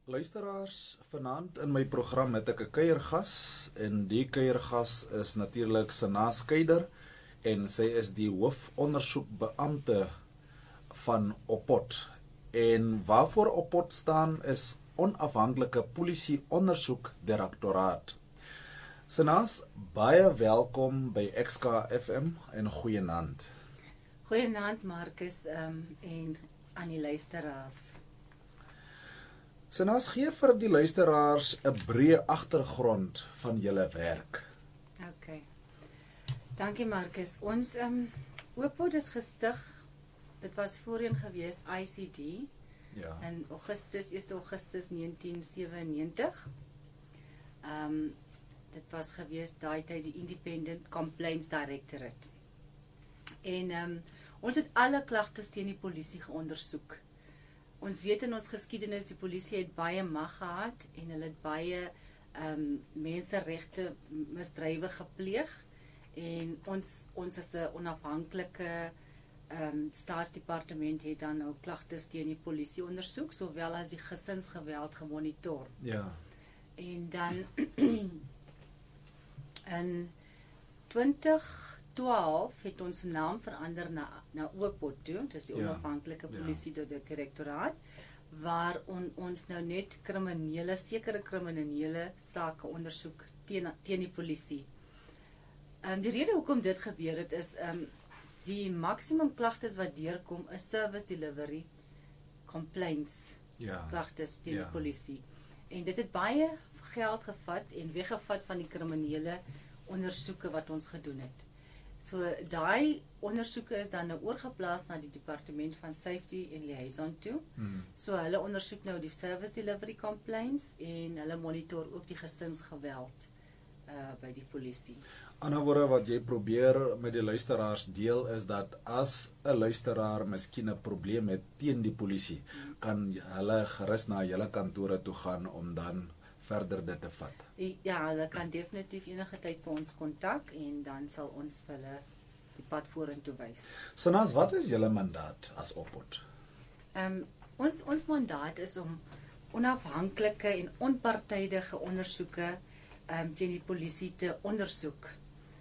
Luisteraars, vanaand in my program het ek 'n kuiergas en die kuiergas is natuurlik Sanaz Keider en sy is die hoofondersoekbeampte van OPOT. En waarvoor OPOT staan is Onafhanklike Polisie Ondersoek Direktoraat. Sanaz, baie welkom by XKFM en goeienaand. Goeienaand Marcus en aan die luisteraars. Sanaz, gee vir die luisteraars 'n breë agtergrond van julle werk. Okay. Dankie Marcus. Ons OPOT is gestig. Dit was voorheen gewees ICD. Ja. In 1 Augustus 1997. Dit was gewees daai tyd die Independent Complaints Directorate. En ons het alle klagtes teen die polisie geondersoek. Ons weet in ons geskiedenis die polisie het baie mag gehad en hulle het baie menseregte misdrywe gepleeg en ons is 'n onafhanklike staatsdepartement het dan nou klagtes teen die polisie ondersoek sowel as die gesinsgeweld gemonitor. Ja. En dan in 2012 het ons naam verander na OPOT toe, dit is die Onafhanklike Polisie Direktoraat, waar ons nou net sekere kriminele sake ondersoek teen die polisie. Die rede hoekom dit gebeur het is die maksimum klagtes wat deurkom is service delivery complaints, klagtes teen die polisie. En dit het baie geld gevat en weggevat van die kriminele ondersoeke wat ons gedoen het. So daai ondersoeke is dan nou oorgeplaas na die Departement van Safety en Liaison toe. So hulle ondersoek nou die service delivery complaints en hulle monitor ook die gesinsgeweld by die polisie. Ander woorde wat jy probeer met die luisteraars deel is dat as 'n luisteraar miskien 'n probleem het teen die polisie, kan hulle gerus na julle kantore toe gaan om dan verder dit te vat. Ja, hulle kan definitief enige tyd vir ons kontak en dan sal ons vir hulle die pad vorentoe wys. Sanaz, wat is julle mandaat as OPOT? Ons mandaat is om onafhanklike en onpartydige ondersoeke teen die polisie te ondersoek.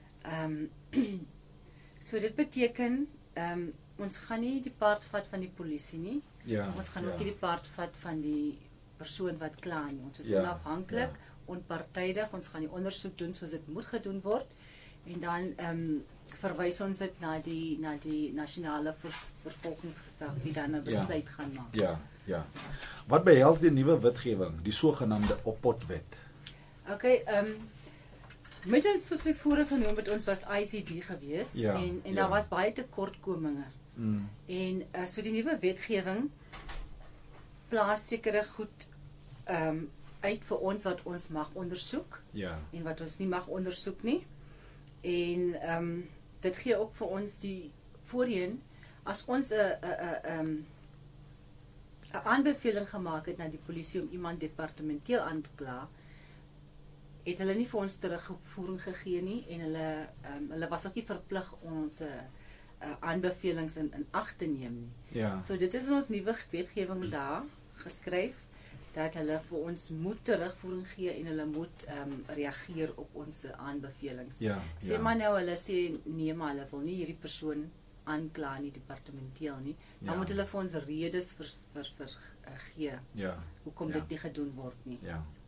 So dit beteken ons gaan nie die part vat van die polisie nie. Ons gaan ook nie die part vat van die persoon wat kla nie. Ons is onafhanklik, onpartydig, ons gaan die ondersoek doen soos dit moet gedoen word en dan verwys ons dit na die nasionale vervolgingsgesag wie dan 'n besluit gaan maak. Ja. Wat behels die nuwe wetgewing, die sogenaamde OPOT-wet? Okay, met ons soos ek voorheen genoem het, ons was ICD gewees en daar was baie tekortkominge. En so die nuwe wetgewing plaas sekere goed uit vir ons wat ons mag ondersoek en wat ons nie mag ondersoek nie. En dit gee ook vir ons die voorheen as ons 'n aanbeveling gemaak het na die polisie om iemand departementeel aan te kla, het hulle nie vir ons terugvoering gegee nie en hulle was ook nie verplig om ons aanbevelings in ag te neem nie. So dit is in ons nuwe wetgewing daar geskryf dat hulle vir ons moet terugvoering gee en hulle moet reageer op ons aanbevelings. Sê maar nou hulle sê nee, maar hulle wil nie hierdie persoon aankla nie departementeel nie. Dan moet hulle vir ons redes gee hoekom dit nie gedoen word nie.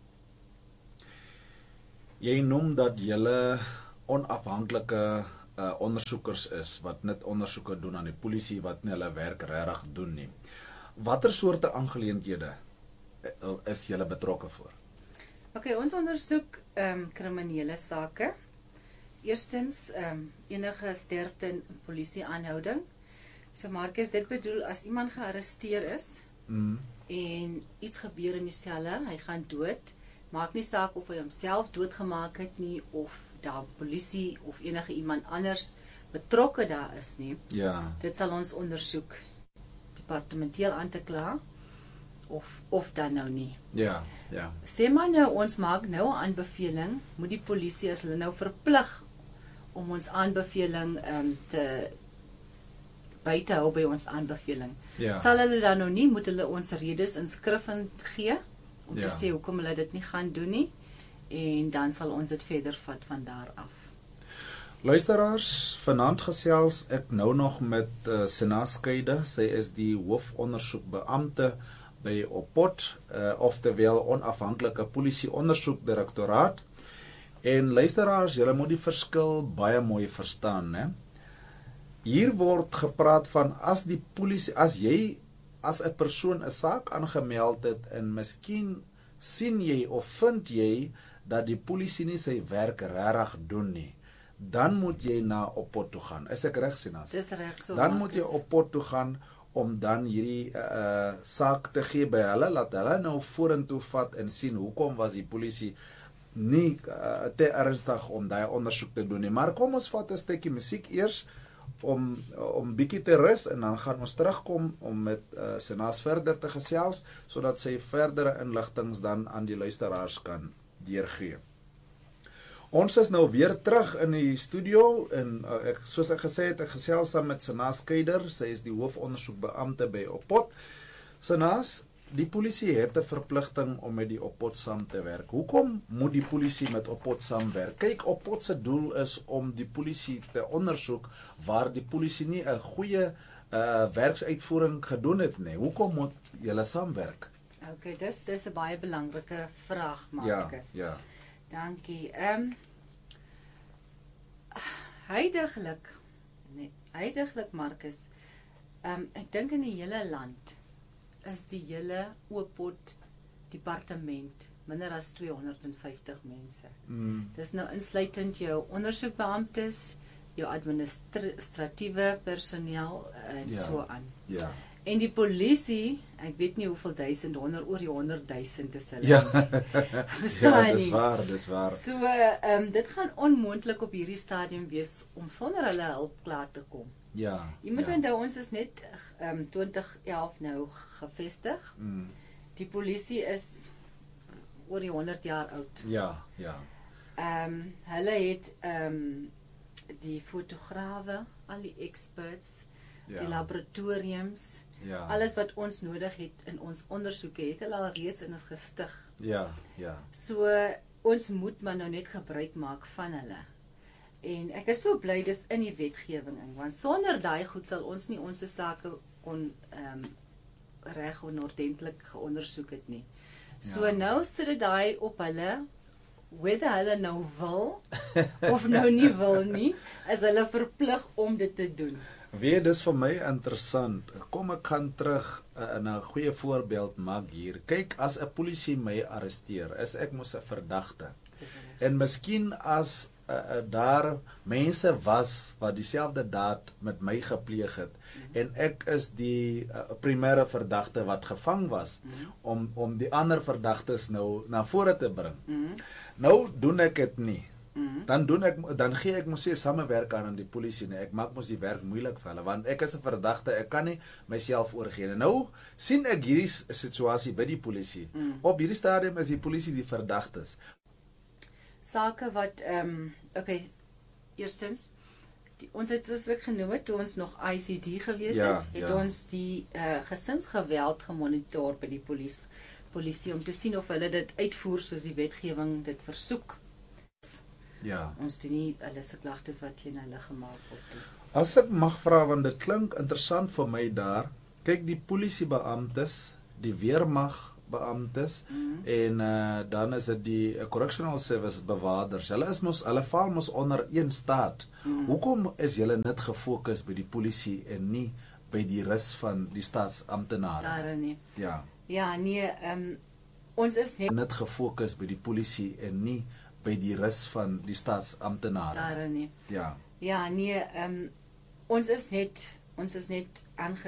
Jy noem dat julle onafhanklike ondersoekers is wat net ondersoeke doen aan die polisie wat nie hulle werk regtig doen nie. Watter soorte aangeleenthede is julle betrokke voor? Okay, ons ondersoek kriminele sake. Eerstens enige sterfte in polisieaanhouding. So Marcus, dit bedoel as iemand gearresteer is en iets gebeur in die selle, hy gaan dood. Maak nie saak of hy homself doodgemaak het nie of daar polisie of enige iemand anders betrokke daar is nie. Dit sal ons ondersoek departementeel aan te kla of dan nou nie. Sê maar nou ons maak nou 'n aanbeveling, moet die polisie as hulle nou verplig om ons aanbeveling te by te hou by ons aanbeveling. Sal hulle dan nou nie, moet hulle ons redes in skrif gee om te sê hoekom hulle dit nie gaan doen nie, en dan sal ons dit verder vat van daar af. Luisteraars, vanaand gesels ek nou nog met Senas Skeider. Sy is die hoofondersoekbeampte by Opot, oftewel onafhanklike polisie ondersoekdirektoraat. En luisteraars, julle moet die verskil baie mooi verstaan, né? Hier word gepraat van as die polisie, as 'n persoon 'n saak aangemeld het en miskien sien jy of vind jy dat die polisie nie sy werk regtig doen nie, dan moet jy na Opot toe gaan. Is ek reg, Senas? Dis reg so. Dan moet jy Opot toe gaan om dan hierdie saak te gee by hulle, laat hulle nou vorentoe vat en sien hoekom was die polisie nie te ernstig om daai ondersoek te doen nie. Maar kom ons vat 'n stukkie musiek eers om bietjie te rus en dan gaan ons terugkom om met Senas verder te gesels sodat sy verdere inligtings dan aan die luisteraars kan deurgee. Ons is nou weer terug in die studio en soos ek gesê het, ek gesels saam met Senas Skeider. Sy is die hoofondersoekbeampte by Opot. Senas, die polisie het 'n verpligting om met die Opot saam te werk. Hoekom moet die polisie met Opot saamwerk? Kyk, Opot se doel is om die polisie te ondersoek waar die polisie nie 'n goeie werksuitvoering gedoen het nie. Hoekom moet julle saamwerk? Okay, dis 'n baie belangrike vraag, Marcus. Ja. Dankie. Huidiglik Marcus, ek dink in die hele land is die hele Opot departement minder as 250 mense. Dis nou insluitend jou ondersoekbeamptes, jou administratiewe personeel en so aan. Ja. En die polisie, ek weet nie hoeveel duisend, oor die 100,000 is hulle. Ja, dis waar. So, dit gaan onmoontlik op hierdie stadium wees om sonder hulle hulp klaar te kom. Ja. Jy moet onthou, ons is net 2011 nou gevestig. Die polisie is oor die 100 jaar oud. Ja. Hulle het die fotograwe, al die experts, die laboratoriums, alles wat ons nodig het in ons ondersoeke, het hulle al reeds in ons gestig. Ja. So, ons moet maar nou net gebruik maak van hulle. En ek is so bly dis in die wetgewing in, want sonder daai goed sal ons nie ons sake kon reg en ordentlik geondersoek het nie. So nou sit dit daai op hulle, whether hulle nou wil of nou nie wil nie, is hulle verplig om dit te doen. Weet, dis vir my interessant. Kom ek gaan terug in 'n goeie voorbeeld maak hier. Kyk, as 'n polisie my arresteer, is ek mos 'n verdagte. En miskien as daar mense was wat dieselfde daad met my gepleeg het en ek is die primêre verdagte wat gevang was om die ander verdagtes nou na vore te bring. Nou doen ek dit nie. Dan gee ek mos samewerk aan die polisie nie. Ek maak mos die werk moeilik vir hulle want ek is 'n verdagte, ek kan nie myself oorgee. Nou sien ek hierdie situasie by die polisie. Op hierdie stadium is die polisie die verdagtes. Sake wat, eerstens, ons het soos ek genoem het, toe ons nog ICD gewees het ons die gesinsgeweld gemonitor by die polisie om te sien of hulle dit uitvoer soos die wetgewing dit versoek. Ja. Ons doen nie hulle se klagtes wat teen hulle gemaak word. As ek mag vra, want dit klink interessant vir my daar, kyk die polisiebeamptes, die weermag beamptes en dan is dit die correctional service bewaarders. Hulle val mos onder een staat. Hoekom is julle net gefokus by die polisie en nie by die res van die staatsamptenare? Daar nie. Ja. Ja, nee, ons is net gefokus by die polisie en nie by die res van die staatsamptenare. Daar nie. Ja. Ja, nee, ons is net